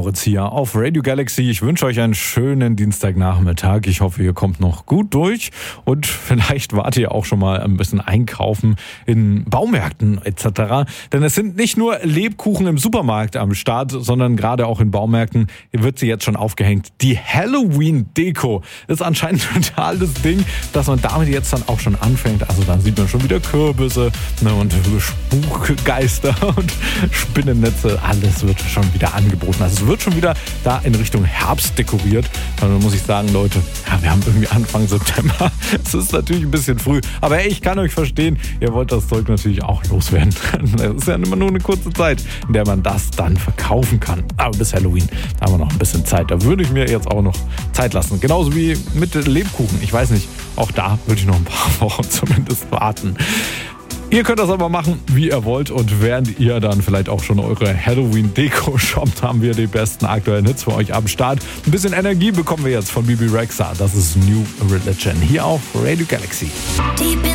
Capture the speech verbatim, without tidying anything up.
Moritz hier auf Radio Galaxy. Ich wünsche euch einen schönen Dienstagnachmittag. Ich hoffe, ihr kommt noch gut durch und vielleicht wart ihr auch schon mal ein bisschen einkaufen in Baumärkten et cetera. Denn es sind nicht nur Lebkuchen im Supermarkt am Start, sondern gerade auch in Baumärkten wird sie jetzt schon aufgehängt. Die Halloween-Deko ist anscheinend ein totales Ding, dass man damit jetzt dann auch schon anfängt. Also dann sieht man schon wieder Kürbisse, ne, und Spukgeister und Spinnennetze. Alles wird schon wieder angeboten. Also es wird schon wieder da in Richtung Herbst dekoriert. Dann muss ich sagen, Leute, ja, wir haben irgendwie Anfang September. Es ist natürlich ein bisschen früh, aber hey, ich kann euch verstehen, ihr wollt das Zeug natürlich auch loswerden. Das ist ja immer nur eine kurze Zeit, in der man das dann verkaufen kann. Aber bis Halloween haben wir noch ein bisschen Zeit. Da würde ich mir jetzt auch noch Zeit lassen. Genauso wie mit Lebkuchen. Ich weiß nicht, auch da würde ich noch ein paar Wochen zumindest warten. Ihr könnt das aber machen, wie ihr wollt, und während ihr dann vielleicht auch schon eure Halloween-Deko shoppt, haben wir die besten aktuellen Hits für euch am Start. Ein bisschen Energie bekommen wir jetzt von Bebe Rexha. Das ist New Religion hier auf Radio Galaxy.